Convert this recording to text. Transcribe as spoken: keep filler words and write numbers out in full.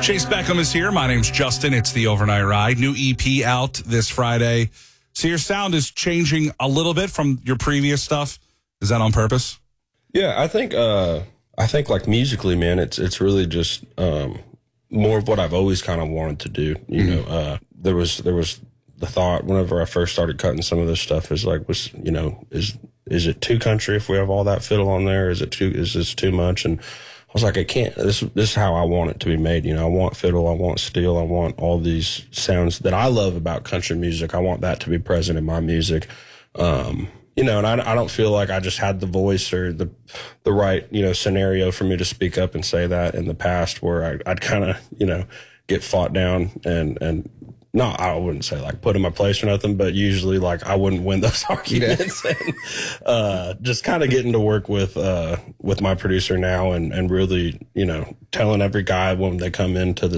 Chase Beckham is here. My name's Justin. It's the Overnight Ride. New E P out this Friday. So your sound is changing a little bit from your previous stuff. Is that on purpose? Yeah, I think uh, I think like musically, man, it's it's really just um, more of what I've always kind of wanted to do. You mm-hmm. know, uh, there was there was the thought whenever I first started cutting some of this stuff is like, was you know, is is it too country if we have all that fiddle on there? Is it too is this too much? And I was like, I can't. This this is how I want it to be made. You know, I want fiddle, I want steel, I want all these sounds that I love about country music. I want that to be present in my music. Um, you know, and I, I don't feel like I just had the voice or the the right you know scenario for me to speak up and say that in the past, where I, I'd kind of you know get fought down and and. No, I wouldn't say like put in my place or nothing, but usually like I wouldn't win those arguments. Yeah. and, uh, just kind of getting to work with, uh, with my producer now and, and really, you know, telling every guy when they come into the